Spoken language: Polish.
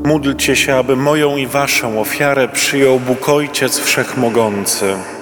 Módlcie się, aby moją i waszą ofiarę przyjął Bóg Ojciec Wszechmogący.